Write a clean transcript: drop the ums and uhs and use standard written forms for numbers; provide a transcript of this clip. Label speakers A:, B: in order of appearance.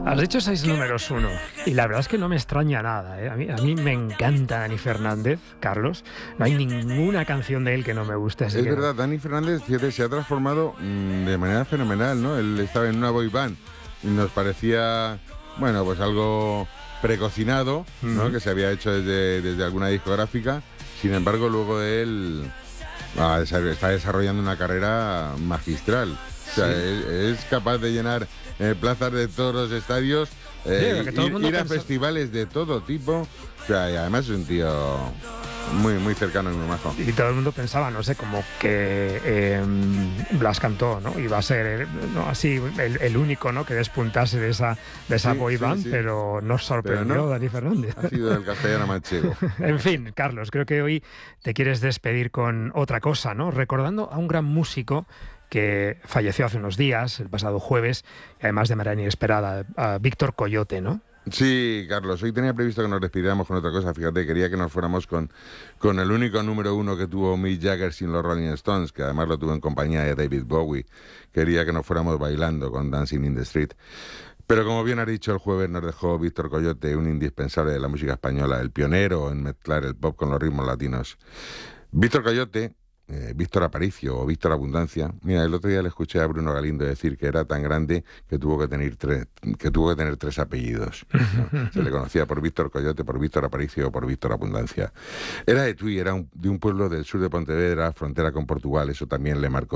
A: Has dicho 6 números 1 y la verdad es que no me extraña nada, ¿eh? A mí me encanta Dani Fernández, Carlos. No hay ninguna canción de él que no me guste. Así
B: Es
A: que
B: verdad, Dani Fernández, fíjate, se ha transformado de manera fenomenal, ¿no? Él estaba en una boy band y nos parecía, bueno, pues algo precocinado, ¿no? Que se había hecho desde alguna discográfica. Sin embargo, luego él está desarrollando una carrera magistral. O sea, es capaz de llenar plazas de todos los estadios, ir a festivales de todo tipo. O sea, y además es un tío muy, muy cercano y muy majo.
A: Y todo el mundo pensaba, no sé, como que Blas Cantó, ¿no? Iba a ser así el único, ¿no? Que despuntase de esa boy band, pero nos sorprendió Dani Fernández.
B: Ha sido el castellano manchego.
A: En fin, Carlos, creo que hoy te quieres despedir con otra cosa, ¿no? Recordando a un gran músico que falleció hace unos días, el pasado jueves, y además de manera inesperada, a Víctor Coyote, ¿no?
B: Sí, Carlos, hoy tenía previsto que nos despidiéramos con otra cosa. Fíjate, quería que nos fuéramos con el único número 1 que tuvo Mick Jagger sin los Rolling Stones, que además lo tuvo en compañía de David Bowie. Quería que nos fuéramos bailando con Dancing in the Street. Pero como bien has dicho, el jueves nos dejó Víctor Coyote, un indispensable de la música española, el pionero en mezclar el pop con los ritmos latinos. Víctor Coyote, Víctor Aparicio o Víctor Abundancia. Mira, el otro día le escuché a Bruno Galindo decir que era tan grande que tuvo que tener tres apellidos, ¿no? Se le conocía por Víctor Coyote, por Víctor Aparicio o por Víctor Abundancia. Era de Tui, de un pueblo del sur de Pontevedra, frontera con Portugal, eso también le marcó